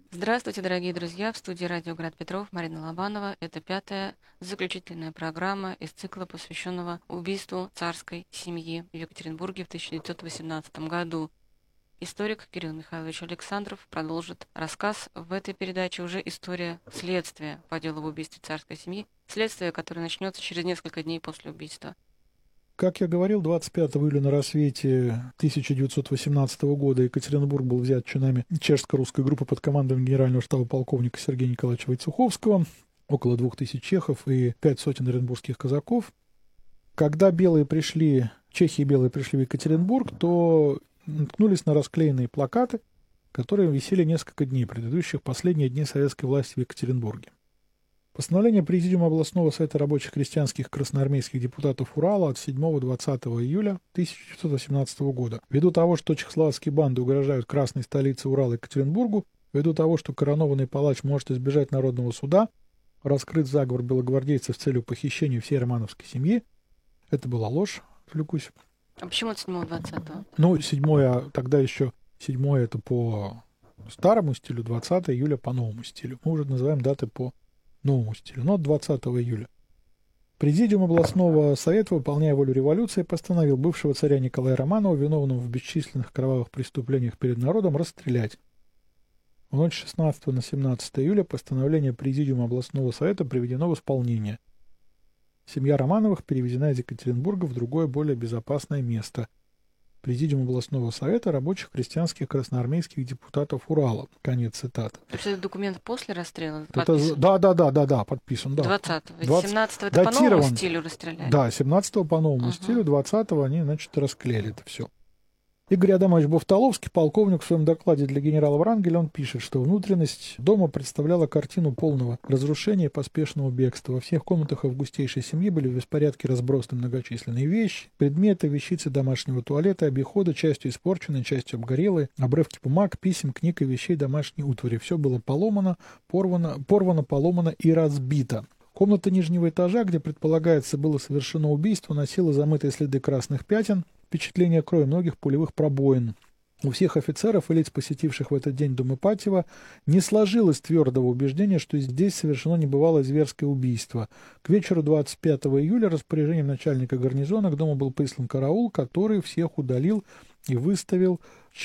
Здравствуйте, дорогие друзья! В студии радио «Град Петров» Марина Лобанова. Это пятая заключительная программа из цикла, посвященного убийству царской семьи в Екатеринбурге в 1918 году. Историк Кирилл Михайлович Александров продолжит рассказ. В этой передаче уже история следствия по делу об убийстве царской семьи, следствие, которое начнется через несколько дней после убийства. Как я говорил, 25 июля на рассвете 1918 года Екатеринбург был взят чинами чешско-русской группы под командованием генерального штаба полковника Сергея Николаевича Войцеховского, около 2000 чехов и 5 сотен оренбургских казаков. Когда чехи и белые пришли в Екатеринбург, то наткнулись на расклеенные плакаты, которые висели несколько дней предыдущих, последние дни советской власти в Екатеринбурге. Постановление Президиума областного совета рабочих крестьянских красноармейских депутатов Урала от 7-20 июля 1918 года. Ввиду того, что чехословацкие банды угрожают красной столице Урала Екатеринбургу, ввиду того, что коронованный палач может избежать народного суда, раскрыт заговор белогвардейцев с целью похищения всей романовской семьи. Это была ложь, отвлекусь. А почему от 7-20? Ну, 7 тогда еще 7 это по старому стилю, 20 июля по новому стилю. Мы уже называем даты по новому стилю, но 20 июля. Президиум областного совета, выполняя волю революции, постановил бывшего царя Николая Романова, виновного в бесчисленных кровавых преступлениях перед народом, расстрелять. В ночь 16 на 17 июля постановление Президиума областного совета приведено в исполнение. Семья Романовых переведена из Екатеринбурга в другое, более безопасное место. Президиум областного совета рабочих крестьянских красноармейских депутатов Урала. Конец цитаты. То есть это документ после расстрела? Да, подписан. Да. 20-го. 17-го это по новому стилю расстреляли? Да, 17-го по новому стилю, 20-го они, расклеили это все. Игорь Адамович Бовтоловский, полковник, в своем докладе для генерала Врангеля, он пишет, что внутренность дома представляла картину полного разрушения и поспешного бегства. Во всех комнатах августейшей семьи были в беспорядке разбросаны многочисленные вещи, предметы, вещицы домашнего туалета, обихода, частью испорченные, частью обгорелые, обрывки бумаг, писем, книг и вещей домашней утвари. Все было порвано, поломано и разбито. Комната нижнего этажа, где, предполагается, было совершено убийство, носила замытые следы красных пятен, впечатление крови, многих пулевых пробоин. У всех офицеров и лиц, посетивших в этот день дом Ипатьева, не сложилось твердого убеждения, что здесь совершено небывалое зверское убийство. К вечеру 25 июля распоряжением начальника гарнизона к дому был прислан караул, который всех удалил и выставил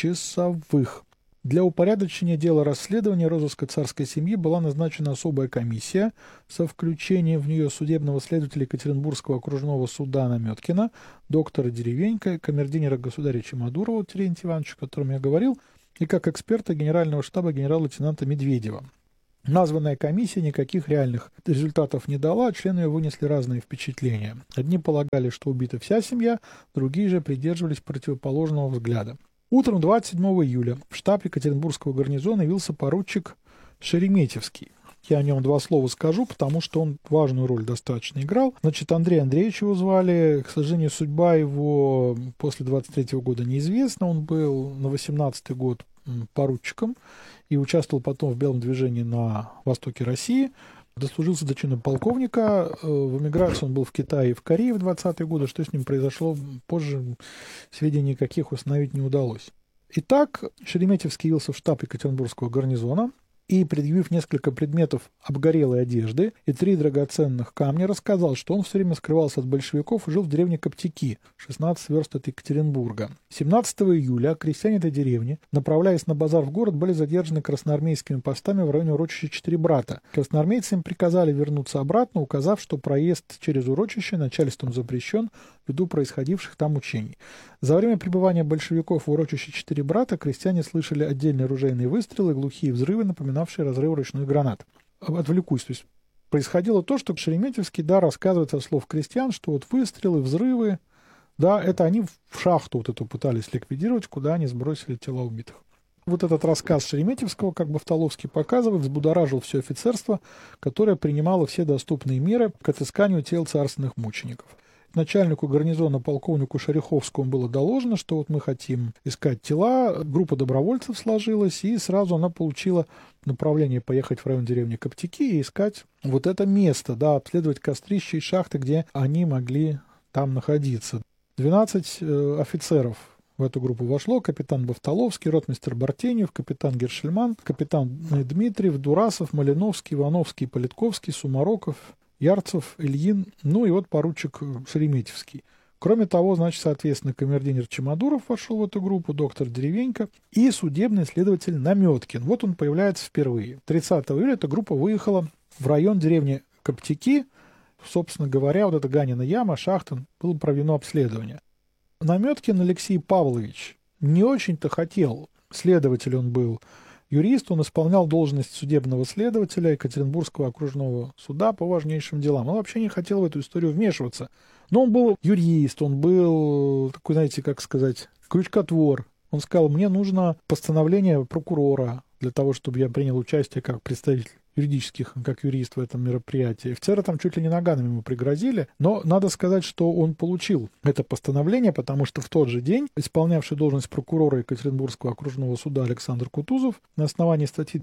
часовых. Для упорядочения дела расследования розыска царской семьи была назначена особая комиссия со включением в нее судебного следователя Екатеринбургского окружного суда Наметкина, доктора Деревенька, камердинера государя Чемодурова Терентия Ивановича, о котором я говорил, и как эксперта генерального штаба генерал-лейтенанта Медведева. Названная комиссия никаких реальных результатов не дала, члены ее вынесли разные впечатления. Одни полагали, что убита вся семья, другие же придерживались противоположного взгляда. Утром 27 июля в штаб Екатеринбургского гарнизона явился поручик Шереметьевский. Я о нем два слова скажу, потому что он важную роль достаточно играл. Андрей Андреевич его звали. К сожалению, судьба его после 23 года неизвестна. Он был на 18-й год поручиком и участвовал потом в белом движении на востоке России. Дослужился до чина полковника. В эмиграции он был в Китае и в Корее в 20-е годы. Что с ним произошло позже, сведений никаких установить не удалось. Итак, Шереметьевский явился в штаб Екатеринбургского гарнизона и, предъявив несколько предметов обгорелой одежды и 3 драгоценных камня, рассказал, что он все время скрывался от большевиков и жил в деревне Коптяки, 16 верст от Екатеринбурга. 17 июля крестьяне этой деревни, направляясь на базар в город, были задержаны красноармейскими постами в районе урочища Четыре Брата. Красноармейцам приказали вернуться обратно, указав, что проезд через урочище начальством запрещен ввиду происходивших там учений. За время пребывания большевиков в урочище Четыре Брата крестьяне слышали отдельные ружейные выстрелы, глухие взрывы, напоминавшие разрывы ручных гранат. Отвлекусь, то есть происходило то, что Шереметьевский, рассказывает со слов крестьян, что вот выстрелы, взрывы, это они в шахту вот эту пытались ликвидировать, куда они сбросили тела убитых. Вот этот рассказ Шереметьевского, как Бовтоловский показывает, взбудоражил все офицерство, которое принимало все доступные меры к отысканию тел царственных мучеников. Начальнику гарнизона полковнику Шариховскому было доложено, что вот мы хотим искать тела, группа добровольцев сложилась, и сразу она получила направление поехать в район деревни Коптяки и искать вот это место, обследовать кострища и шахты, где они могли там находиться. 12 офицеров в эту группу вошло капитан Бавтоловский, ротмистр Бартенев, капитан Гершельман, капитан Дмитриев, Дурасов, Малиновский, Ивановский, Политковский, Сумароков, Ярцев, Ильин, ну и вот поручик Шереметьевский. Кроме того, значит, соответственно, камердинер Чемодуров вошел в эту группу, доктор Деревенько и судебный следователь Наметкин. Вот он появляется впервые. 30 июля эта группа выехала в район деревни Коптяки. Собственно говоря, вот эта Ганина яма, шахта, было проведено обследование. Наметкин Алексей Павлович не очень-то хотел, следователь он был, юрист, он исполнял должность судебного следователя Екатеринбургского окружного суда по важнейшим делам. Он вообще не хотел в эту историю вмешиваться. Но он был юрист, он был такой, знаете, как сказать, крючкотвор. Он сказал, мне нужно постановление прокурора для того, чтобы я принял участие как представитель юридических, как юрист в этом мероприятии. Офицеры там чуть ли не наганом ему пригрозили, но надо сказать, что он получил это постановление, потому что в тот же день исполнявший должность прокурора Екатеринбургского окружного суда Александр Кутузов на основании статьи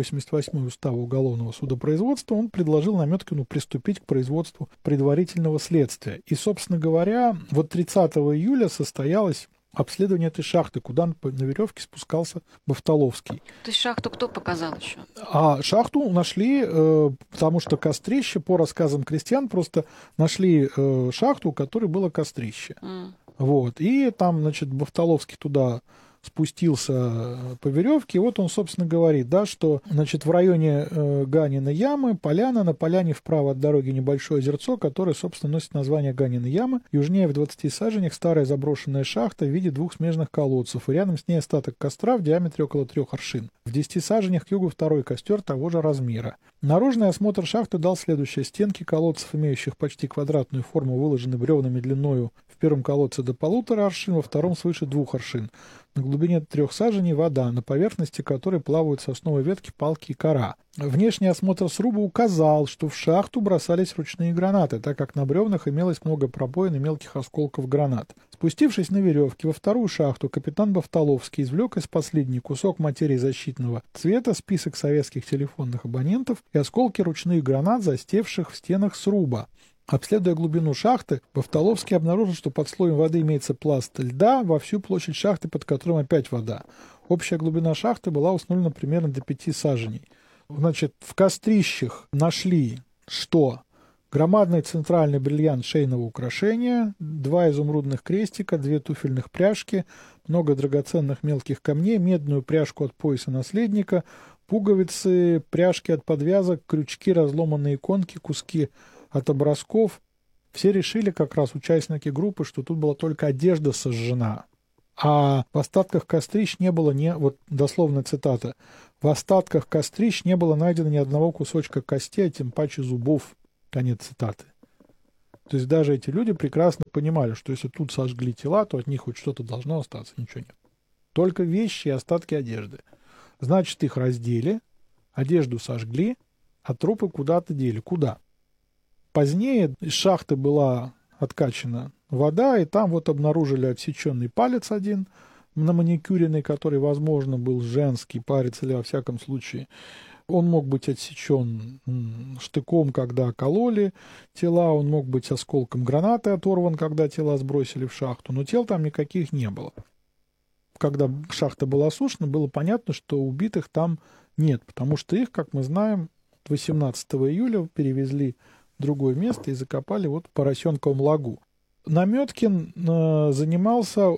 288 Устава уголовного судопроизводства он предложил Наметкину приступить к производству предварительного следствия. И, собственно говоря, вот 30 июля состоялось обследование этой шахты, куда на веревке спускался Бавтоловский. То есть шахту кто показал еще? А шахту нашли, потому что кострище, по рассказам крестьян, просто нашли шахту, у которой было кострище. Вот. И там, значит, Бавтоловский туда спустился по веревке, и вот он, собственно, говорит, да, что, значит, в районе Ганина ямы, поляна, на поляне вправо от дороги небольшое озерцо, которое, собственно, носит название Ганина ямы, южнее в 20 саженях старая заброшенная шахта в виде двух смежных колодцев, и рядом с ней остаток костра в диаметре около 3 аршин. В 10 саженях к югу второй костер того же размера. Наружный осмотр шахты дал следующее. Стенки колодцев, имеющих почти квадратную форму, выложены бревнами длиною в первом колодце до 1,5 аршин, во втором свыше 2 аршин. На глубине 3 саженей вода, на поверхности которой плавают сосновые ветки, палки и кора. Внешний осмотр сруба указал, что в шахту бросались ручные гранаты, так как на бревнах имелось много пробоин и мелких осколков гранат. Спустившись на веревке во вторую шахту, капитан Бавтоловский извлек из последней кусок материи защитного цвета, список советских телефонных абонентов и осколки ручных гранат, застевших в стенах сруба. Обследуя глубину шахты, Бавтоловский обнаружил, что под слоем воды имеется пласт льда во всю площадь шахты, под которым опять вода. Общая глубина шахты была установлена примерно до 5 саженей. Значит, в кострищах нашли, что громадный центральный бриллиант шейного украшения, 2 изумрудных крестика, 2 туфельных пряжки, много драгоценных мелких камней, медную пряжку от пояса наследника, пуговицы, пряжки от подвязок, крючки, разломанные иконки, куски от образков. Все решили, как раз участники группы, что тут была только одежда сожжена. А в остатках кострищ не было, вот дословная цитата, в остатках кострищ не было найдено ни одного кусочка кости, а тем паче зубов. Конец цитаты. То есть даже эти люди прекрасно понимали, что если тут сожгли тела, то от них хоть что-то должно остаться, ничего нет. Только вещи и остатки одежды. Значит, их раздели, одежду сожгли, а трупы куда-то дели. Куда? Позднее из шахты была откачана вода, и там вот обнаружили отсеченный палец один на маникюренный, который, возможно, был женский палец, или во всяком случае он мог быть отсечен штыком, когда кололи тела, он мог быть осколком гранаты оторван, когда тела сбросили в шахту, но тел там никаких не было. Когда шахта была осушена, было понятно, что убитых там нет, потому что их, как мы знаем, 18 июля перевезли в другое место и закопали вот в Поросенковом лагу. Наметкин занимался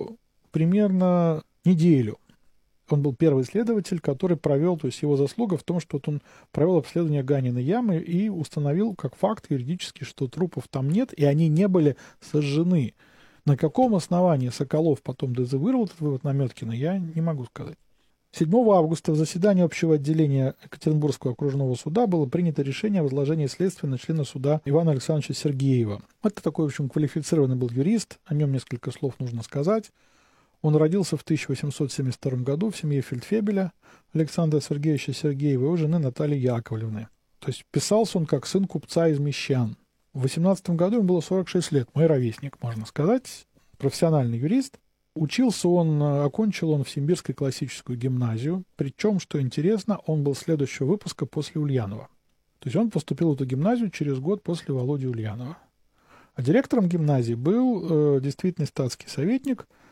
примерно неделю. Он был первый следователь, который провел, то есть его заслуга в том, что вот он провел обследование Ганиной ямы и установил как факт юридически, что трупов там нет, и они не были сожжены. На каком основании Соколов потом дезавуировал этот вывод Наметкина, я не могу сказать. 7 августа в заседании общего отделения Екатеринбургского окружного суда было принято решение о возложении следствия на члена суда Ивана Александровича Сергеева. Это такой, в общем, квалифицированный был юрист, о нем несколько слов нужно сказать. Он родился в 1872 году в семье фельдфебеля Александра Сергеевича Сергеева и его жены Натальи Яковлевны. То есть писался он как сын купца из Мещан. В 18 году ему было 46 лет, мой ровесник, можно сказать, профессиональный юрист. Учился он, окончил он в Симбирской классическую гимназию, причем, что интересно, он был следующего выпуска после Ульянова. То есть он поступил в эту гимназию через год после Володи Ульянова. А директором гимназии был действительно статский советник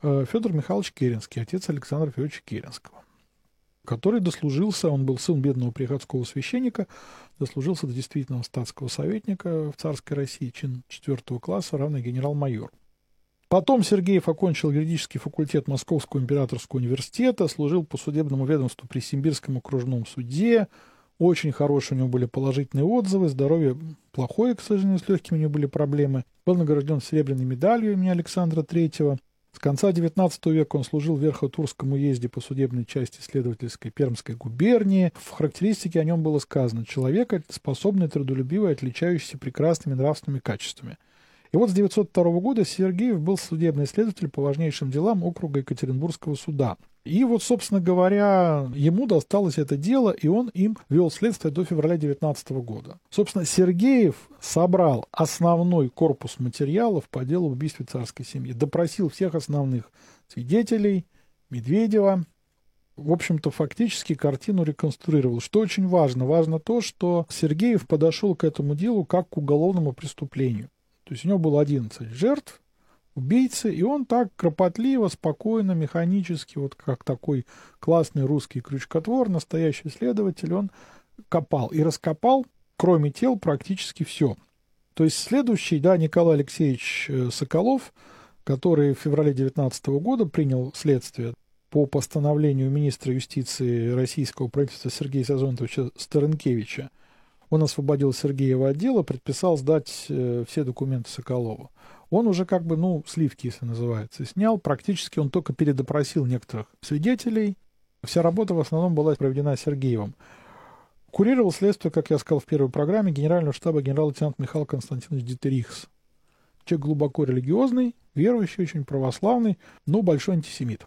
Федор Михайлович Керенский, отец Александра Федоровича Керенского, который дослужился, он был сын бедного приходского священника, дослужился до действительного статского советника в царской России, чин 4 класса, равный генерал-майор. Потом Сергеев окончил юридический факультет Московского императорского университета, служил по судебному ведомству при Симбирском окружном суде. Очень хорошие у него были положительные отзывы, здоровье плохое, к сожалению, с легкими у него были проблемы. Был награжден серебряной медалью имени Александра III. С конца XIX века он служил в Верхотурском уезде по судебной части следовательской Пермской губернии. В характеристике о нем было сказано: человек, способный, трудолюбивый, отличающийся прекрасными нравственными качествами. И вот с 1902 года Сергеев был судебный следователь по важнейшим делам округа Екатеринбургского суда. И вот, собственно говоря, ему досталось это дело, и он им вел следствие до февраля 19 года. Собственно, Сергеев собрал основной корпус материалов по делу об убийстве царской семьи, допросил всех основных свидетелей, Медведева. В общем-то, фактически картину реконструировал. Что очень важно? Важно то, что Сергеев подошел к этому делу как к уголовному преступлению. То есть у него было 11 жертв, убийцы, и он так кропотливо, спокойно, механически, вот как такой классный русский крючкотвор, настоящий следователь, он копал. И раскопал, кроме тел, практически все. То есть следующий, Николай Алексеевич Соколов, который в феврале 19 года принял следствие по постановлению министра юстиции российского правительства Сергея Сазонтовича Старенкевича, он освободил Сергеева от дела, предписал сдать все документы Соколову. Он уже сливки, если называется, снял. Практически он только передопросил некоторых свидетелей. Вся работа в основном была проведена Сергеевым. Курировал следствие, как я сказал в первой программе, генерального штаба генерал-лейтенант Михаил Константинович Дитерихс. Человек глубоко религиозный, верующий, очень православный, но большой антисемит.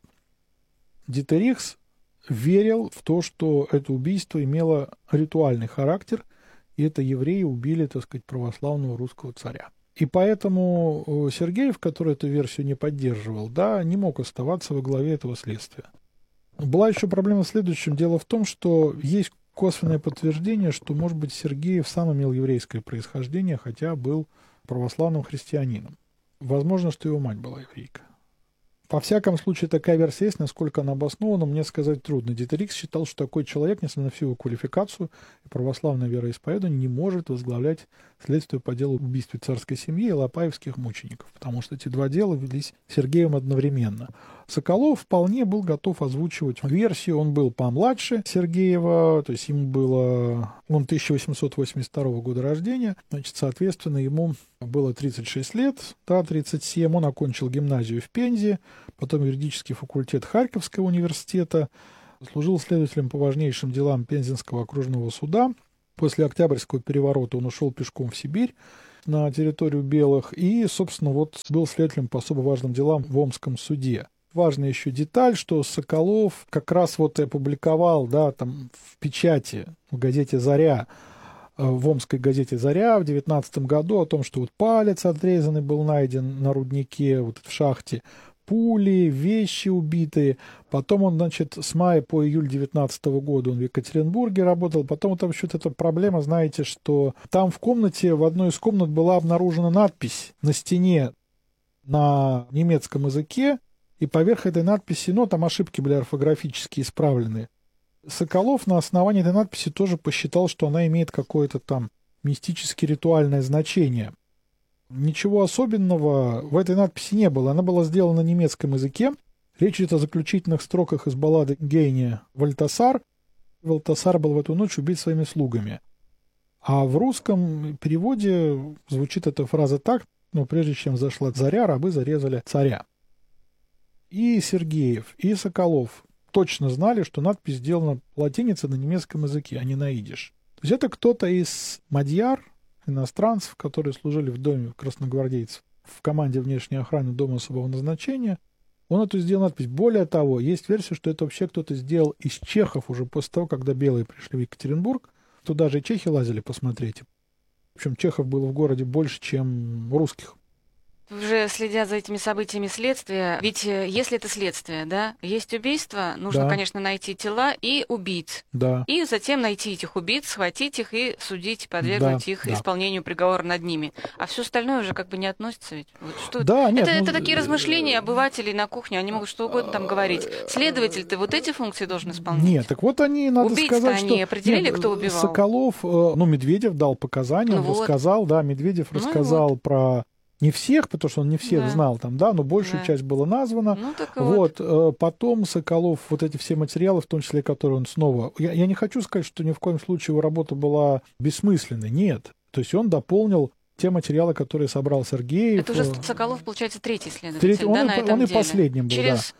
Дитерихс верил в то, что это убийство имело ритуальный характер, и это евреи убили, православного русского царя. И поэтому Сергеев, который эту версию не поддерживал, не мог оставаться во главе этого следствия. Была еще проблема в следующем. Дело в том, что есть косвенное подтверждение, что, может быть, Сергеев сам имел еврейское происхождение, хотя был православным христианином. Возможно, что его мать была еврейка. Во всяком случае, такая версия есть, насколько она обоснована, мне сказать трудно. Дитерихс считал, что такой человек, несмотря на всю его квалификацию и православное вероисповедание, не может возглавлять следствие по делу убийства царской семьи и лопаевских мучеников, потому что эти два дела велись Сергеем одновременно. Соколов вполне был готов озвучивать версию, он был помладше Сергеева, то есть ему было... Он 1882 года рождения, соответственно, ему было 36 лет, 37, он окончил гимназию в Пензе, потом юридический факультет Харьковского университета, служил следователем по важнейшим делам Пензенского окружного суда. После Октябрьского переворота он ушел пешком в Сибирь на территорию белых и, собственно, был следователем по особо важным делам в Омском суде. Важная еще деталь, что Соколов как раз и опубликовал, в печати в газете «Заря», в Омской газете «Заря» в 19 году о том, что палец отрезанный был найден на руднике, в шахте, пули, вещи убитые. Потом он, с мая по июль 19 года он в Екатеринбурге работал. Потом там еще эта проблема, знаете, что там в комнате, в одной из комнат была обнаружена надпись на стене на немецком языке, и поверх этой надписи, там ошибки были орфографически исправлены. Соколов на основании этой надписи тоже посчитал, что она имеет какое-то там мистически-ритуальное значение. Ничего особенного в этой надписи не было. Она была сделана на немецком языке. Речь идет о заключительных строках из баллады Гейне «Вальтасар». Вальтасар был в эту ночь убит своими слугами. А в русском переводе звучит эта фраза так: прежде чем зашла заря, рабы зарезали царя. И Сергеев, и Соколов точно знали, что надпись сделана латиницей на немецком языке, а не на идиш. То есть это кто-то из мадьяр, иностранцев, которые служили в доме красногвардейцев, в команде внешней охраны дома особого назначения. Он эту сделал надпись. Более того, есть версия, что это вообще кто-то сделал из чехов уже после того, когда белые пришли в Екатеринбург. Туда же и чехи лазили посмотреть. В общем, чехов было в городе больше, чем русских. уже следя за этими событиями следствия, ведь если это следствие, да, есть убийство, нужно, конечно, найти тела и убийц. Да. И затем найти этих убийц, схватить их и судить, подвергнуть их исполнению приговора над ними. А все остальное уже как бы не относится ведь. Вот что это такие размышления обывателей на кухне, они могут что угодно там говорить. Следователь, ты вот эти функции должен исполнять? Нет, так вот они, надо сказать, что... они определили, кто убивал? Соколов, Медведев дал показания, он рассказал, Медведев рассказал про... Не всех, потому что он не всех знал там, но большую часть была названа. Потом Соколов, вот эти все материалы, в том числе, которые он снова... Я не хочу сказать, что ни в коем случае его работа была бессмысленной, нет. То есть он дополнил те материалы, которые собрал Сергеев. Это уже Соколов, получается, третий следователь, на этом он деле. И последним был,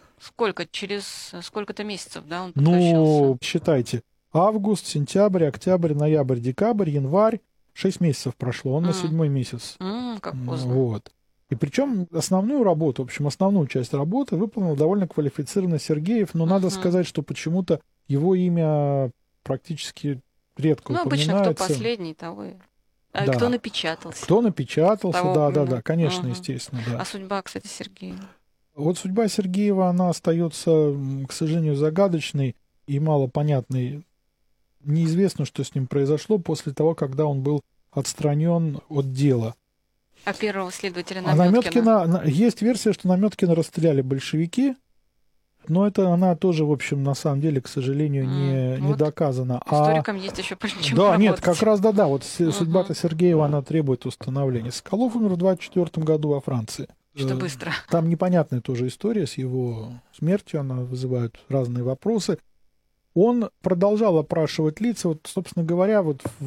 Через сколько-то месяцев, он подключился? Считайте, август, сентябрь, октябрь, ноябрь, декабрь, январь. 6 месяцев прошло, он на 7-й месяц. Как поздно. И причем основную работу, в общем, основную часть работы выполнил довольно квалифицированно Сергеев, но надо сказать, что почему-то его имя практически редко упоминается. Обычно кто последний, того и... Кто напечатался. Кто напечатался, конечно, естественно. Да. А судьба, кстати, Сергеева? Вот судьба Сергеева, она остается, к сожалению, загадочной и малопонятной. Неизвестно, что с ним произошло после того, когда он был отстранен от дела. А первого следователя Намёткина? Есть версия, что Намёткина расстреляли большевики, но это она тоже, в общем, на самом деле, к сожалению, не доказана. Историкам есть еще по чем работать. Нет, как раз вот судьба-то Сергеева, она требует установления. Соколов умер в 1924 году во Франции. Что быстро. Там непонятная тоже история с его смертью, она вызывает разные вопросы. Он продолжал опрашивать лица. Собственно говоря,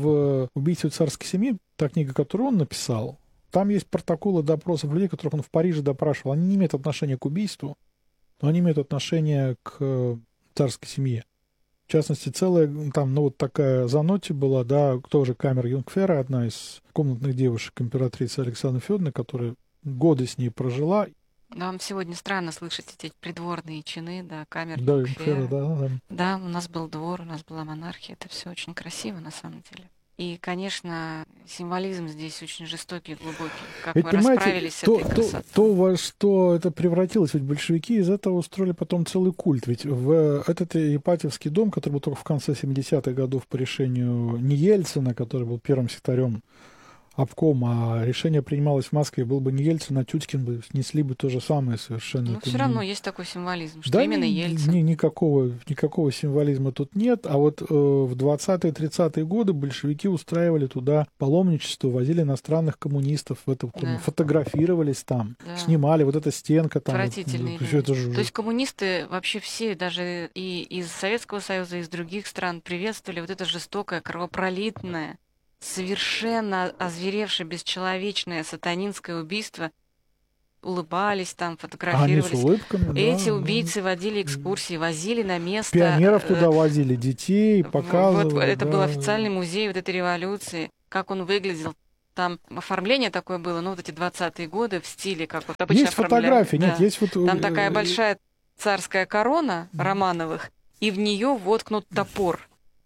в «Убийстве царской семьи», та книга, которую он написал, там есть протоколы допросов людей, которых он в Париже допрашивал. Они не имеют отношения к убийству, но они имеют отношение к царской семье. В частности, целая там, такая Заноти была, тоже камер Юнгфера, одна из комнатных девушек императрицы Александры Федоровны, которая годы с ней прожила. Вам сегодня странно слышать эти придворные чины, камер Юнгфера. Да, у нас был двор, у нас была монархия, это все очень красиво на самом деле. И, конечно, символизм здесь очень жестокий, глубокий. Как ведь, мы расправились с этой красотой. То, во что это превратилось, ведь большевики из этого устроили потом целый культ. Ведь в этот Ипатьевский дом, который был только в конце 70-х годов по решению не Ельцина, который был первым секретарем обкома, а решение принималось в Москве, был бы не Ельцин, а Тютькин бы снесли бы то же самое совершенно. Но все равно есть такой символизм, что именно Ельцин. Никакого символизма тут нет. А вот в 20-30-е годы большевики устраивали туда паломничество, возили иностранных коммунистов в эту фотографировались там, снимали вот эта стенка там. Отвратительные. То есть коммунисты вообще все, даже и из Советского Союза, и из других стран приветствовали вот это жестокое, кровопролитное, совершенно озверевшее, бесчеловечное сатанинское убийство, улыбались там, фотографировались. Они с улыбками, эти убийцы водили экскурсии, возили на место... Пионеров туда возили, детей, показывали. Это был официальный музей вот этой революции, как он выглядел. Там оформление такое было, вот эти 20-е годы в стиле, как вот обычно есть фотографии, есть Там такая большая царская корона Романовых, и в нее воткнут топор.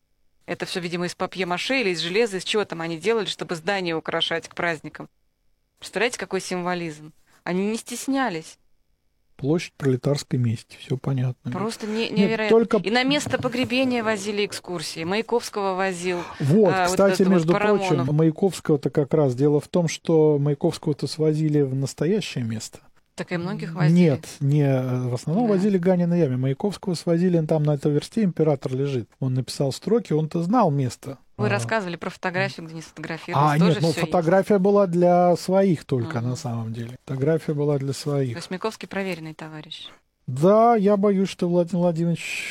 Это все, видимо, из папье-маше или из железа, из чего там они делали, чтобы здание украшать к праздникам. Представляете, какой символизм? Они не стеснялись. Площадь Пролетарской мести, все понятно. Просто невероятно. И на место погребения возили экскурсии. Маяковского возил. Кстати, между прочим, Маяковского-то как раз дело в том, что Маяковского-то свозили в настоящее место. Так и многих возили. Нет, в основном возили Ганина яме. Маяковского свозили, там на этой версте император лежит. Он написал строки, он-то знал место. Вы рассказывали про фотографию, где не сфотографировались. Фотография была для своих только, на самом деле. Фотография была для своих. То есть Маяковский проверенный товарищ. Да, я боюсь, что Владимир Владимирович,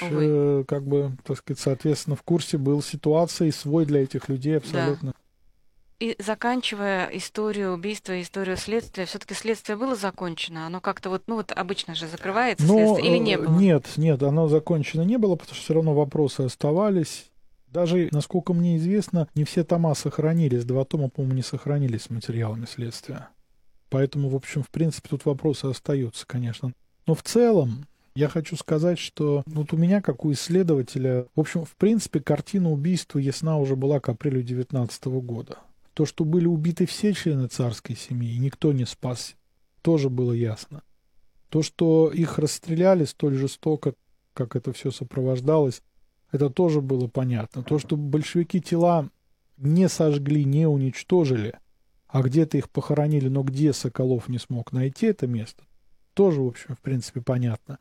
соответственно, в курсе был ситуации, свой для этих людей абсолютно. Да. И заканчивая историю убийства, историю следствия, все-таки следствие было закончено? Оно как-то обычно же закрывается следствие или не было? Нет, оно закончено не было, потому что все равно вопросы оставались. Даже, насколько мне известно, не все тома сохранились. 2 тома, по-моему, не сохранились с материалами следствия. Поэтому, в общем, в принципе, тут вопросы остаются, конечно. Но в целом, я хочу сказать, что у меня, как у исследователя, в общем, в принципе, картина убийства ясна уже была к апрелю 1919 года. То, что были убиты все члены царской семьи, и никто не спасся. тоже было ясно. То, что их расстреляли столь жестоко, как это все сопровождалось, это тоже было понятно. То, что большевики тела не сожгли, не уничтожили, а где-то их похоронили, но где Соколов не смог найти это место, тоже, в общем, в принципе, понятно.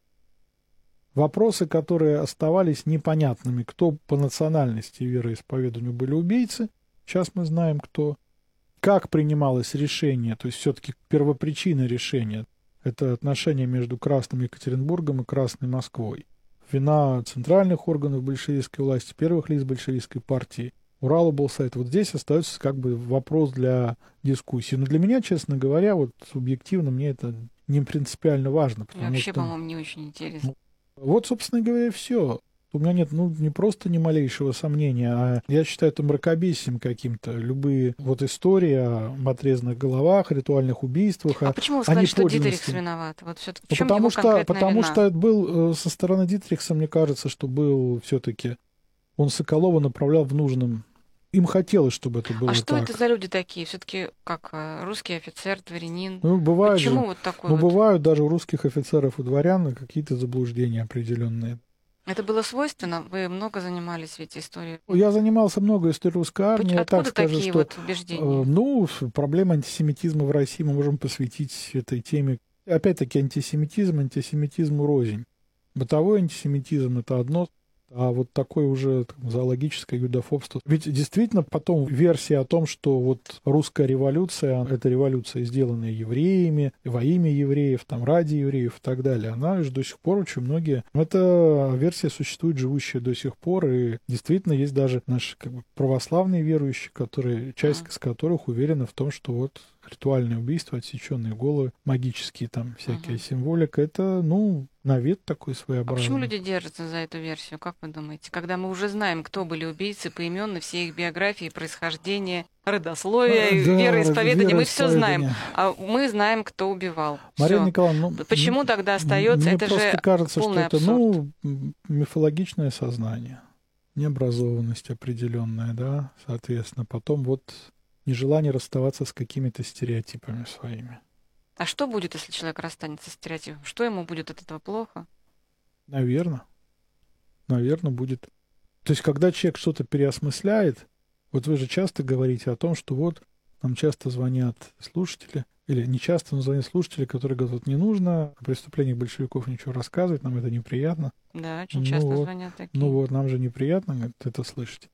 Вопросы, которые оставались непонятными, кто по национальности и вероисповеданию были убийцы, сейчас мы знаем, кто. Как принималось решение, то есть все-таки первопричина решения, это отношения между Красным Екатеринбургом и Красной Москвой. Вина центральных органов большевистской власти, первых лиц большевистской партии. Уралоблсовет. Вот здесь остается как бы вопрос для дискуссии. Но для меня, честно говоря, вот субъективно мне это не принципиально важно. Вообще, по-моему, не очень интересно. Вот, собственно говоря, и все. У меня нет, не просто ни малейшего сомнения, а я считаю это мракобесием каким-то. Любые вот истории о отрезанных головах, ритуальных убийствах. А почему вы сказали, что Дитерихс виноват? Вот все-таки в чем потому его конкретная потому вина? что это был со стороны Дитерихса, мне кажется, что был все-таки он Соколова направлял в нужном. Им хотелось, чтобы это было так. А что это за люди такие? Все-таки как русский офицер, дворянин? Бывает Почему же, вот такой вот? Бывают даже у русских офицеров и дворян какие-то заблуждения определенные. Это было свойственно? Вы много занимались ведь историей? Я занимался много историей русской армии. Откуда так скажу, такие что, вот убеждения? Проблемы антисемитизма в России мы можем посвятить этой теме. Опять-таки антисемитизму рознь. Бытовой антисемитизм — это одно, а вот такое уже зоологическое юдофобство. Ведь действительно потом версия о том, что вот русская революция — это революция, сделанная евреями, во имя евреев, ради евреев и так далее, она же до сих пор очень многие... Эта версия существует, живущая до сих пор, и действительно есть даже наши православные верующие, часть из которых уверена в том, что вот ритуальное убийство, отсеченные головы, магические всякие символика, это, навет такой своеобразный. А почему люди держатся за эту версию, как вы думаете? Когда мы уже знаем, кто были убийцы, поименно, все их биографии, происхождение, родословие, вероисповедание, мы все знаем. А мы знаем, кто убивал. Марина Николаевна, почему тогда остается? Мне это просто же кажется, полный что абсурд. это, мифологичное сознание, необразованность определенная, да, соответственно. Потом нежелание расставаться с какими-то стереотипами своими. А что будет, если человек расстанется с стереотипом? Что ему будет от этого плохо? Наверное, будет. То есть, когда человек что-то переосмысляет, вот вы же часто говорите о том, что нам часто звонят слушатели, или не часто, но звонят слушатели, которые говорят, не нужно о преступлениях большевиков ничего рассказывать, нам это неприятно. Да, очень часто звонят такие. Нам же неприятно это слышать.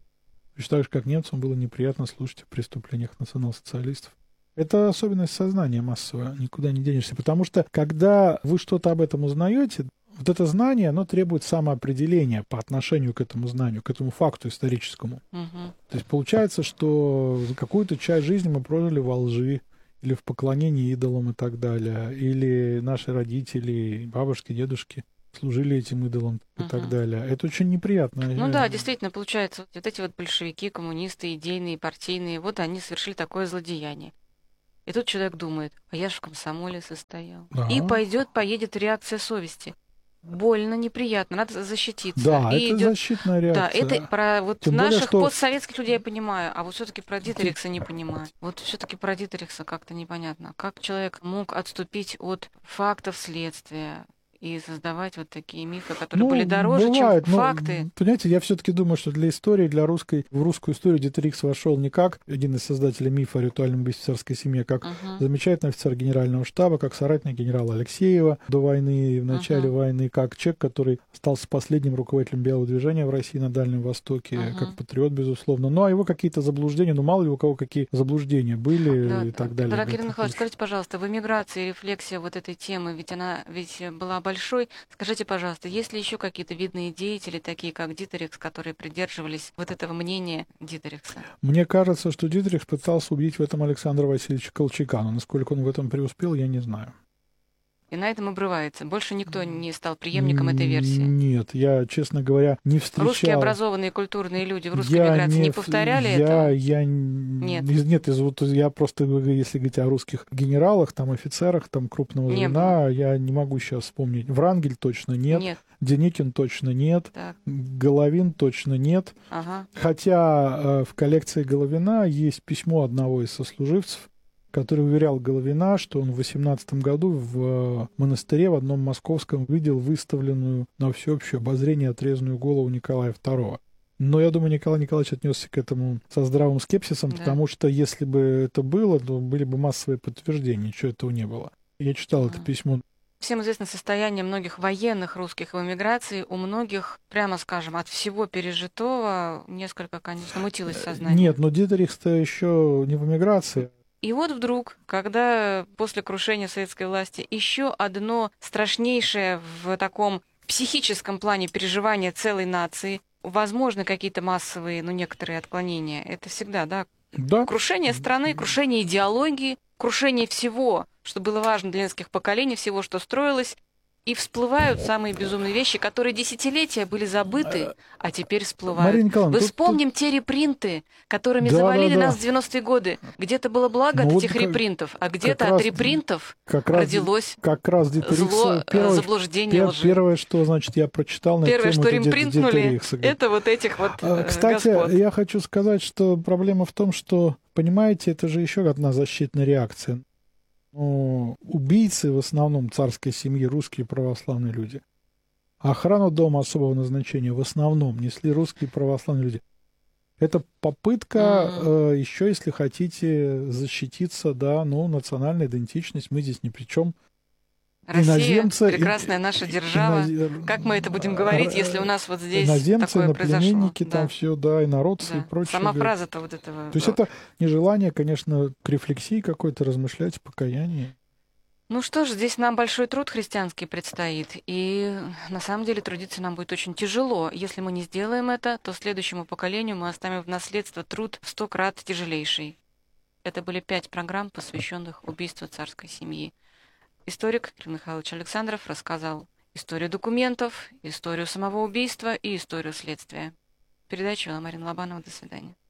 Точно так же, как немцам было неприятно слушать о преступлениях национал-социалистов. Это особенность сознания массового, никуда не денешься. Потому что, когда вы что-то об этом узнаете, вот это знание, оно требует самоопределения по отношению к этому знанию, к этому факту историческому. То есть получается, что какую-то часть жизни мы прожили во лжи, или в поклонении идолам и так далее, или наши родители, бабушки, дедушки служили этим идолам и так далее. Это очень неприятно. Да, действительно, получается, вот эти большевики, коммунисты, идейные, партийные, они совершили такое злодеяние. И тут человек думает, а я же в комсомоле состоял. Да. И поедет реакция совести. Больно, неприятно, надо защититься. Да, и это защитная реакция. Да, это про наших постсоветских людей я понимаю, а все-таки про Дитерихса не понимаю. Все-таки про Дитерихса как-то непонятно. Как человек мог отступить от фактов следствия и создавать такие мифы, которые были дороже, бывает, чем факты. Понимаете, я все-таки думаю, что в русскую историю Дитерихс вошел не как один из создателей мифа о ритуальном убийстве царской семьи, а как замечательный офицер генерального штаба, как соратник генерала Алексеева до войны и в начале войны, как человек, который остался последним руководителем белого движения в России на Дальнем Востоке, как патриот, безусловно. А его какие-то заблуждения, мало ли у кого какие заблуждения были и так далее. Дорогой Кирилл Михайлович, скажите, пожалуйста, в эмиграции рефлексия этой темы, ведь она была большой. Скажите, пожалуйста, есть ли еще какие-то видные деятели, такие как Дитерихс, которые придерживались этого мнения Дитерихса? Мне кажется, что Дитерихс пытался убедить в этом Александра Васильевича Колчака, но насколько он в этом преуспел, я не знаю. И на этом обрывается. Больше никто не стал преемником этой версии? Нет, я, честно говоря, не встречал... Русские образованные культурные люди в русской эмиграции не повторяли это? Нет, я просто, если говорить о русских генералах, офицерах, крупного звена, я не могу сейчас вспомнить. Врангель точно нет. Деникин точно нет. Так. Головин точно нет. Ага. Хотя в коллекции Головина есть письмо одного из сослуживцев, который уверял Головина, что он в 18 году в монастыре в одном московском видел выставленную на всеобщее обозрение отрезанную голову Николая II. Но я думаю, Николай Николаевич отнесся к этому со здравым скепсисом, потому что если бы это было, то были бы массовые подтверждения, ничего этого не было. Я читал это письмо. Всем известно состояние многих военных русских в эмиграции. У многих, прямо скажем, от всего пережитого несколько, конечно, мутилось сознание. Нет, но Дитерихс-то еще не в эмиграции. И вот вдруг, когда после крушения советской власти еще одно страшнейшее в таком психическом плане переживание целой нации, возможны какие-то массовые, некоторые отклонения. Это всегда, да? Крушение страны, крушение идеологии, крушение всего, что было важно для нескольких поколений, всего, что строилось. И всплывают самые безумные вещи, которые десятилетия были забыты, а теперь всплывают. Мы вспомним те репринты, которыми завалили нас в 90-е годы. Где-то было благо от этих репринтов, а где-то от репринтов родилось зло, заблуждение, лжи. Первое, что, значит, я прочитал на Первое, тему что ремпринтнули, это вот этих вот Кстати, господ. Я хочу сказать, что проблема в том, что, понимаете, это же еще одна защитная реакция. Убийцы в основном царской семьи русские православные люди. Охрану дома особого назначения в основном несли русские православные люди. Это попытка еще, если хотите, защититься, национальная идентичность. Мы здесь ни при чем. Россия, прекрасная наша держава. Как мы это будем говорить, если у нас вот здесь иноземцы, такое произошло? Иноплеменники, там все, инородцы и прочее. Сама фраза-то вот этого. То есть это нежелание, конечно, к рефлексии какой-то, размышлять, покаяние. Ну что ж, здесь нам большой труд христианский предстоит, и на самом деле трудиться нам будет очень тяжело. Если мы не сделаем это, то следующему поколению мы оставим в наследство труд в 100 крат тяжелейший. Это были 5 программ, посвященных убийству царской семьи. Историк Кирилл Михайлович Александров рассказал историю документов, историю самого убийства и историю следствия. Передачу вела Марина Лобанова. До свидания.